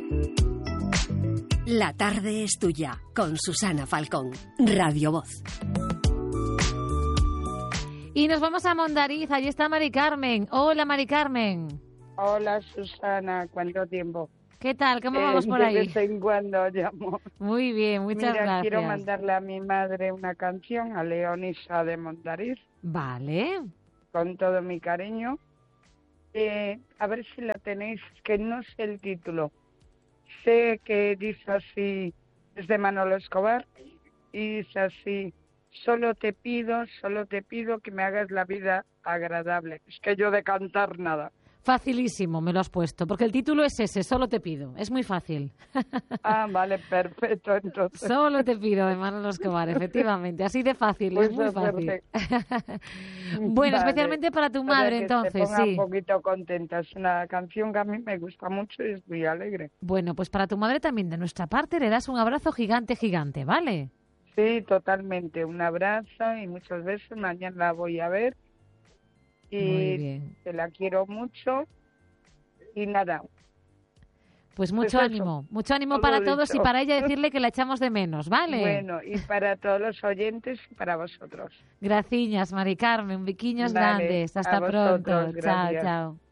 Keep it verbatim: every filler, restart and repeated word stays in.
La tarde es tuya, con Susana Falcón, Radio Voz. Y nos vamos a Mondariz, allí está Mari Carmen. Hola, Mari Carmen. Hola, Susana, ¿cuánto tiempo? ¿Qué tal? ¿Cómo vamos eh, por ahí? De vez en cuando llamo. Muy bien, muchas Mira, gracias. quiero mandarle a mi madre una canción, a Leonisa de Mondariz. Vale. Con todo mi cariño. Eh, a ver si la tenéis, que no sé el título. Sé que dice así, es de Manolo Escobar, y dice así: solo te pido, solo te pido que me hagas la vida agradable. Es que yo de cantar nada. Facilísimo, me lo has puesto, porque el título es ese, solo te pido. Es muy fácil. Ah, vale, perfecto, entonces. Solo te pido, de Manolo Escobar, efectivamente. Así de fácil, Pues es muy fácil. Bueno, vale. especialmente para tu madre, Para que entonces, se ponga sí. un poquito contenta. Es una canción que a mí me gusta mucho y es muy alegre. Bueno, pues para tu madre también, de nuestra parte, le das un abrazo gigante, gigante, ¿vale? Sí, totalmente. Un abrazo y muchos besos. Mañana la voy a ver. Y Muy bien. te la quiero mucho. Y nada. Pues mucho Pues eso, ánimo, mucho ánimo todo para todos dicho. y para ella decirle que la echamos de menos, ¿vale? Bueno, y para todos los oyentes y para vosotros. Graciñas, Mari Carmen, biquiños Vale, grandes. a Hasta vosotros, pronto. Chao, gracias. chao.